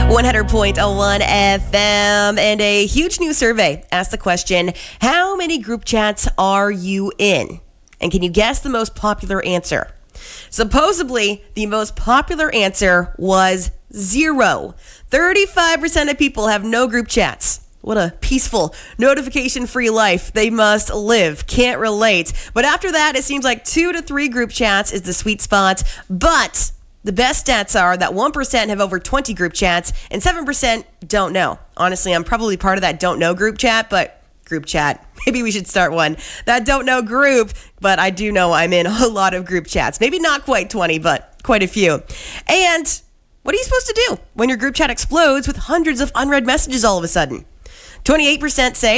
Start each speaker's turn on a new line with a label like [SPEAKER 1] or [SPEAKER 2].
[SPEAKER 1] 100.01 FM, and a huge new survey asked the question, how many group chats are you in? And can you guess the most popular answer? Supposedly, the most popular answer was 0. 35% of people have no group chats. What a peaceful, notification-free life they must live. Can't relate. But after that, it seems like 2 to 3 group chats is the sweet spot. But the best stats are that 1% have over 20 group chats and 7% don't know. Honestly, I'm probably part of that don't know group chat, but group chat. Maybe we should start one. That don't know group, but I do know I'm in a lot of group chats. Maybe not quite 20, but quite a few. And what are you supposed to do when your group chat explodes with hundreds of unread messages all of a sudden? 28% say